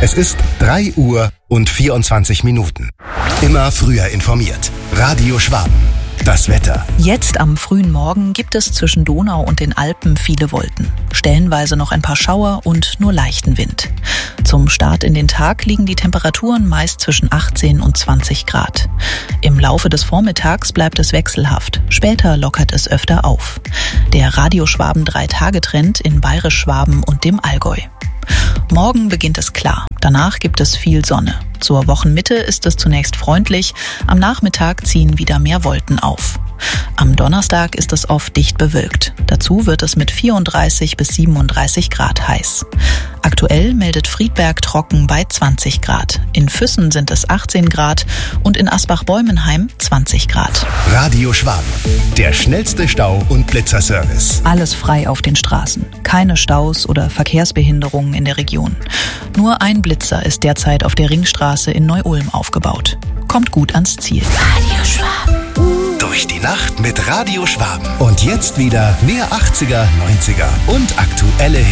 Es ist 3 Uhr und 24 Minuten. Immer früher informiert. Radio Schwaben. Das Wetter. Jetzt am frühen Morgen gibt es zwischen Donau und den Alpen viele Wolken. Stellenweise noch ein paar Schauer und nur leichten Wind. Zum Start in den Tag liegen die Temperaturen meist zwischen 18 und 20 Grad. Im Laufe des Vormittags bleibt es wechselhaft. Später lockert es öfter auf. Der Radio Schwaben 3-Tage-Trend in Bayerisch-Schwaben und dem Allgäu. Morgen beginnt es klar. Danach gibt es viel Sonne. Zur Wochenmitte ist es zunächst freundlich. Am Nachmittag ziehen wieder mehr Wolken auf. Am Donnerstag ist es oft dicht bewölkt. Dazu wird es mit 34 bis 37 Grad heiß. Aktuell meldet Friedberg trocken bei 20 Grad. In Füssen sind es 18 Grad und in Asbach-Bäumenheim 20 Grad. Radio Schwaben. Der schnellste Stau- und Blitzerservice. Alles frei auf den Straßen. Keine Staus oder Verkehrsbehinderungen in der Region. Nur ein Blitzer ist derzeit auf der Ringstraße in Neu-Ulm aufgebaut. Kommt gut ans Ziel. Radio Schwaben. Durch die Nacht mit Radio Schwaben. Und jetzt wieder mehr 80er, 90er und aktuelle Hits.